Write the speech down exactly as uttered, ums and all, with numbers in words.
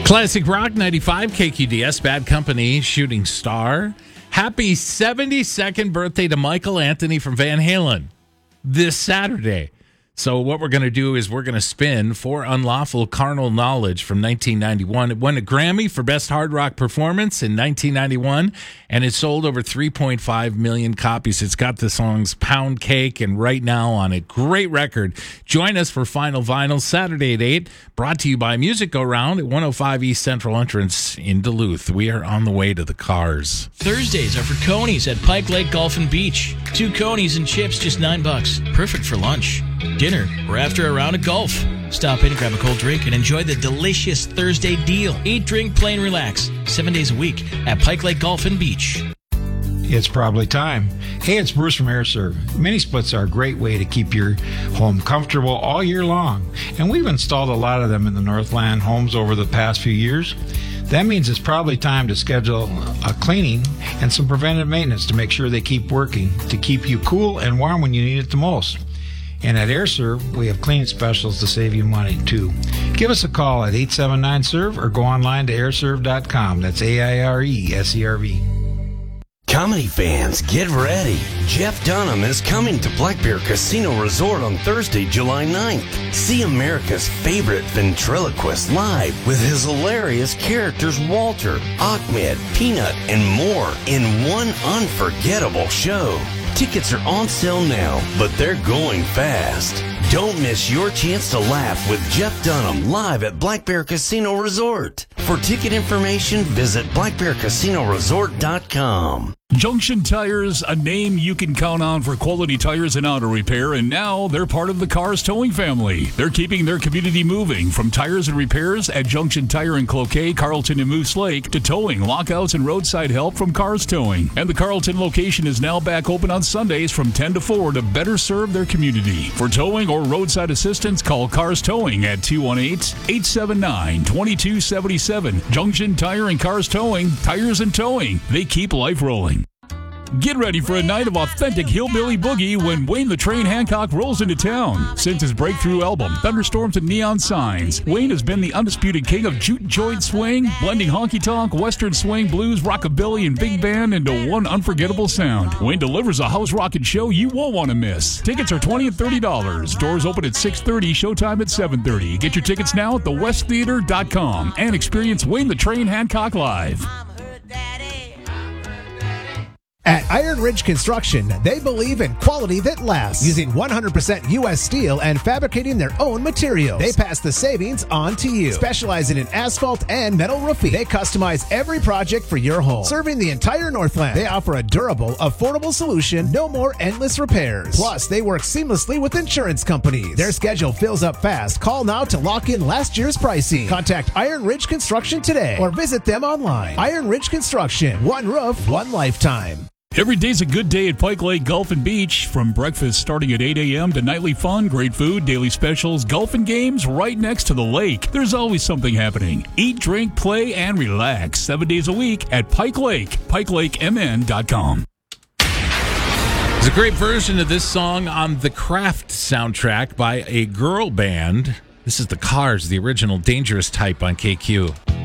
Classic Rock ninety-five, K Q D S, Bad Company, Shooting Star. Happy seventy-second birthday to Michael Anthony from Van Halen this Saturday. So what we're going to do is we're going to spin For Unlawful Carnal Knowledge from nineteen ninety-one. It won a Grammy for Best Hard Rock Performance in nineteen ninety-one, and it sold over three point five million copies. It's got the songs Pound Cake and Right Now on it. Great record. Join us for Final Vinyl Saturday at eight, brought to you by Music Go Round at one oh five East Central Entrance in Duluth. We are on the way to the cars. Thursdays are for Conies at Pike Lake Golf and Beach. Two Conies and chips, just nine bucks. Perfect for lunch, dinner, or after a round of golf. Stop in, grab a cold drink, and enjoy the delicious Thursday deal. Eat, drink, play, and relax. Seven days a week at Pike Lake Golf and Beach. It's probably time. Hey, it's Bruce from AirServe. Mini splits are a great way to keep your home comfortable all year long. And we've installed a lot of them in the Northland homes over the past few years. That means it's probably time to schedule a cleaning and some preventive maintenance to make sure they keep working, to keep you cool and warm when you need it the most. And at AirServe, we have cleaning specials to save you money, too. Give us a call at eight seven nine serve or go online to air serve dot com. That's A I R E S E R V. Comedy fans, get ready. Jeff Dunham is coming to Black Bear Casino Resort on Thursday, July ninth. See America's favorite ventriloquist live with his hilarious characters Walter, Ahmed, Peanut, and more in one unforgettable show. Tickets are on sale now, but they're going fast. Don't miss your chance to laugh with Jeff Dunham live at Black Bear Casino Resort. For ticket information, visit black bear casino resort dot com. Junction Tires, a name you can count on for quality tires and auto repair, and now they're part of the Cars Towing family. They're keeping their community moving, from tires and repairs at Junction Tire in Cloquet, Carlton, and Moose Lake, to towing, lockouts, and roadside help from Cars Towing. And the Carlton location is now back open on Sundays from ten to four to better serve their community. For towing or roadside assistance, call Cars Towing at two one eight, eight seven nine, two two seven seven. Junction Tire and Cars Towing, tires and towing. They keep life rolling. Get ready for a night of authentic hillbilly boogie when Wayne the Train Hancock rolls into town. Since his breakthrough album, Thunderstorms and Neon Signs, Wayne has been the undisputed king of jute joint swing, blending honky-tonk, western swing, blues, rockabilly, and big band into one unforgettable sound. Wayne delivers a house rockin' show you won't want to miss. Tickets are twenty dollars and thirty dollars. Doors open at six thirty, showtime at seven thirty. Get your tickets now at the west theater dot com and experience Wayne the Train Hancock live. At Iron Ridge Construction, they believe in quality that lasts, using one hundred percent U S steel and fabricating their own materials. They pass the savings on to you. Specializing in asphalt and metal roofing, they customize every project for your home. Serving the entire Northland, they offer a durable, affordable solution, no more endless repairs. Plus, they work seamlessly with insurance companies. Their schedule fills up fast. Call now to lock in last year's pricing. Contact Iron Ridge Construction today or visit them online. Iron Ridge Construction, one roof, one lifetime. Every day's a good day at Pike Lake Golf and Beach. From breakfast starting at eight a.m. to nightly fun, great food, daily specials, golf and games right next to the lake. There's always something happening. Eat, drink, play, and relax. Seven days a week at Pike Lake. pike lake m n dot com. There's a great version of this song on the Craft soundtrack by a girl band. This is the Cars, the original Dangerous Type on K Q.